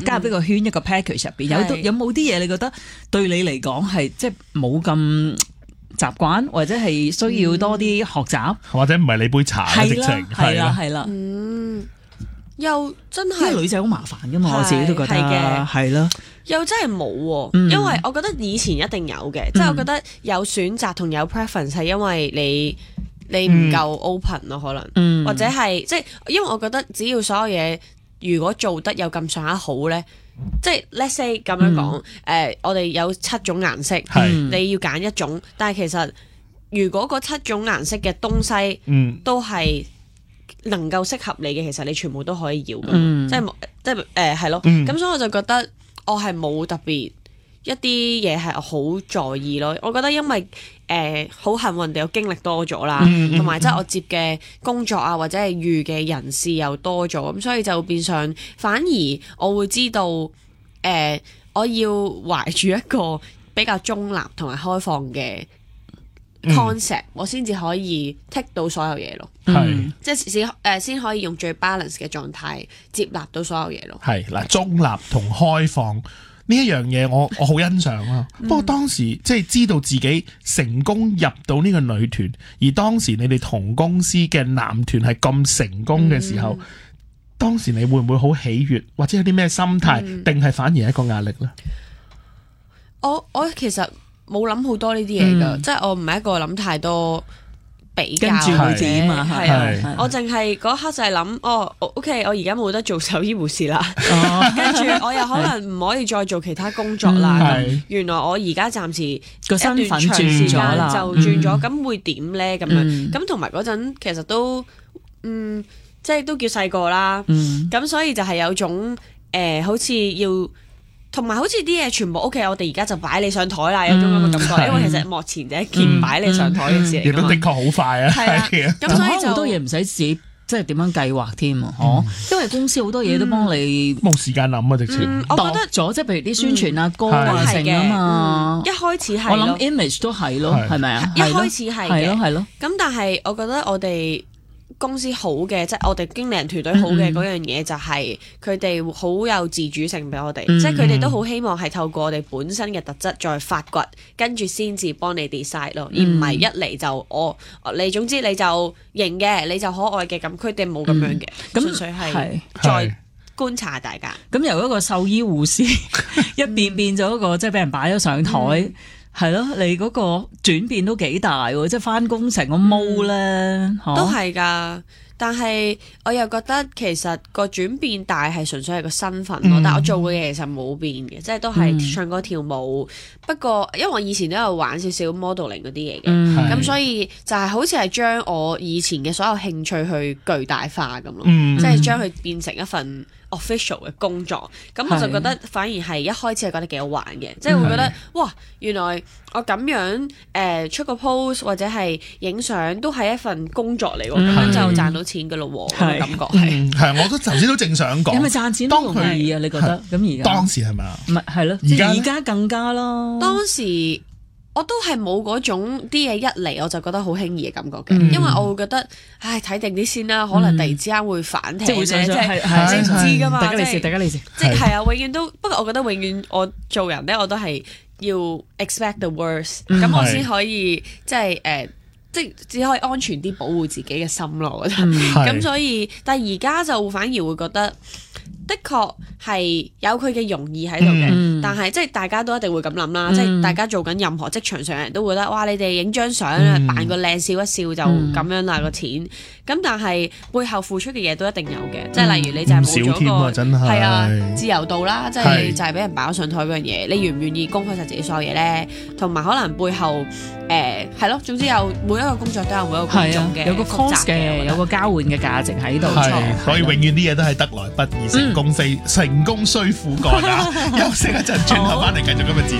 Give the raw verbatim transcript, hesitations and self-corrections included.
加入呢個圈一個 package 入邊，有有冇啲嘢你覺得對你嚟講係即係冇咁習慣，或者係需要多啲學習， 嗯、或者唔係你杯茶嘅直情係啦係啦， 嗯，又真係， 因為女仔好麻煩噶嘛，我自己都覺得係係咯， 又真係冇， 嗯、 因為我覺得以前一定有嘅，即係、嗯、我覺得有選擇同有 preference 係因為你你唔夠 open 咯，可能，嗯、或者係即係因為我覺得只要所有嘢如果做得有咁上下好咧。即係 let's say 咁樣講，誒、嗯呃，我哋有七種顏色，嗯、你要揀一種，但係其實如果嗰七種顏色嘅東西，都係能夠適合你嘅，其實你全部都可以要噶，嗯、即係即係誒係咯，咁、嗯、所以我就覺得我係冇特別一啲嘢係好在意咯。我覺得因為誒好、呃、幸運地有經歷多咗啦，同埋即係我接嘅工作啊或者係遇嘅人事又多咗，咁所以就變相反而我會知道誒、呃、我要懷住一個比較中立同埋開放嘅 concept，、嗯、我先至可以 take 到所有嘢咯，係、嗯、即係先誒先可以用最 balance 嘅狀態接納到所有嘢咯。係嗱，中立同開放。呢一樣嘢我我好欣賞啊！不過當時即係知道自己成功入到呢個女團，而當時你哋同公司嘅男團係咁成功嘅時候，嗯、當時你會唔會好喜悅，或者有啲咩心態，定係、嗯、反而係一個壓力呢？ 我我其實冇諗好多呢啲嘢㗎，即係、嗯、我唔係一個諗太多。比較會點啊？係啊，我淨係嗰刻就係諗，哦 ，OK， 我而家冇得做獸醫護士啦，跟住我又可能唔可以再做其他工作啦。咁原來我而家暫時個身份轉咗啦， 就轉咗，咁會點咧？咁樣咁同埋嗰陣其實都嗯，即係都叫細個啦。咁所以就係有種誒，好似要。同埋好似啲嘢全部 OK， 我哋而家就擺你上台啦，有種咁嘅感覺。嗯、因為其實幕前就一件擺你上台嘅事嚟。亦、嗯嗯、都的確好快啊！ 係啊，咁所以就好多嘢唔使自己即係點樣計劃添啊！哦、嗯，因為公司好多嘢都幫你冇、 嗯、時間諗啊，直接、 嗯。我覺得咗即係譬如啲宣傳啊、歌啊成啊嘛。 一開始係我諗 image 都係咯，係咪啊？ 一開始係嘅， 係咯係咯。 咁但係我覺得我哋公司好嘅，即係我哋經理人團隊好嘅嗰樣嘢，就係佢哋好有自主性俾我哋，嗯、即係佢哋都好希望係透過我哋本身嘅特質再發掘，跟住先至幫你 decide 咯，而唔係一嚟就我你總之你就型嘅，你就可愛嘅，咁佢哋冇咁樣嘅，嗯、純粹係再觀察大家。 咁由一個獸醫護士一變變咗一個即係俾人擺咗上台。嗯係咯，你嗰個轉變都幾大喎，即係翻工成個毛咧，嗯啊、 都係㗎。但係我又覺得其實個轉變大係純粹係個身份咯，嗯、但係我做嘅嘢其實冇變嘅，即係都係唱歌跳舞。嗯、不過因為我以前都有玩少少 modeling 嗰啲嘢嘅，咁、嗯、所以就係好似係將我以前嘅所有興趣去巨大化咁咯，嗯、即係將佢變成一份 official 嘅工作。咁我就覺得反而係一開始係覺得幾好玩嘅，即係、嗯、會覺得哇，原來我咁樣誒、呃、出個 post 或者係影相都係一份工作嚟喎，咁、嗯、樣就賺到錢㗎咯喎，是感覺係係、 嗯、我都頭先都正想講， 係咪賺錢都容易啊？你覺得咁而家當時係咪啊？ 唔係係咯，即係而家更加咯。 當時我都係冇嗰種啲嘢一嚟我就覺得好輕易嘅感覺嘅，嗯、因為我會覺得唉睇定啲先啦，可能突然之間會反艇啫，即係你唔知㗎嘛， 大家嚟試，大家嚟試， 即係係啊，永遠都不過我覺得永遠我做人咧我都係要 expect the worst，咁、嗯、我先可以即係誒。即係只可以安全啲保護自己嘅心咯，我覺得。咁、嗯、所以，但係而家就反而會覺得，的確係有佢嘅容易喺度嘅。嗯、但係即係大家都一定會咁諗啦，嗯、即係大家做緊任何職場上嘅人都會覺得，哇！你哋影張相啊，扮、嗯、個靚笑一笑就咁樣啦個、嗯、錢。咁但係背後付出嘅嘢都一定有嘅，嗯、即係例如你就係冇咗個係啊，啊自由度啦，即係就係俾人擺咗上台嗰樣嘢，你願唔願意公開晒自己所有嘢咧？同埋可能背後誒係咯，總之有每一個工作都有每一個工作嘅， 有個 cost 嘅，有個交換嘅價值喺度。 係，所以永遠啲嘢都係得來不易，成功非成功需苦幹啊！休息一陣，轉頭翻嚟繼續今日節